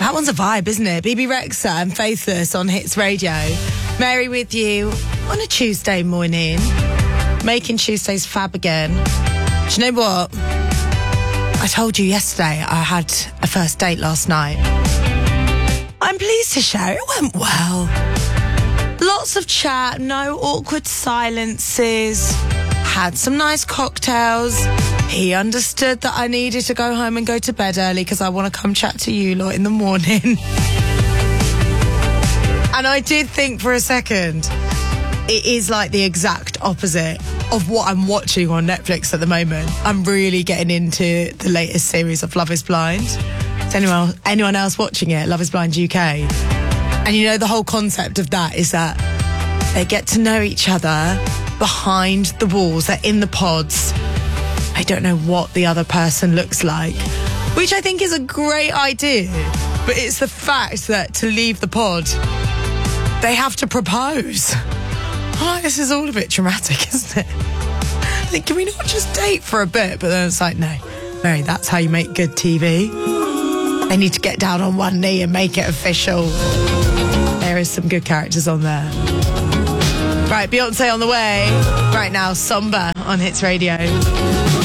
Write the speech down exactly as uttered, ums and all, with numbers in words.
That one's a vibe, isn't it? B B Rexa and Faithless on Hits Radio. Mary with you on a Tuesday morning. Making Tuesdays fab again. Do you know what? I told you yesterday I had a first date last night. I'm pleased to share it went well. Lots of chat, no awkward silences. Had some nice cocktails. He understood that I needed to go home and go to bed early because I want to come chat to you lot in the morning. And I did think for a second, it is like the exact opposite of what I'm watching on Netflix at the moment. I'm really getting into the latest series of Love is Blind. Is anyone, anyone else watching it? Love is Blind U K. And you know, the whole concept of that is that they get to know each other behind the walls. They're in the pods. I don't know what the other person looks like, which I think is a great idea. But it's the fact that to leave the pod, they have to propose. Oh, this is all a bit dramatic, isn't it? I think, can we not just date for a bit? But then it's like, no, Mary, that's how you make good T V. They need to get down on one knee and make it official. There is some good characters on there. Right, Beyonce on the way. Right now, Somber on Hits Radio.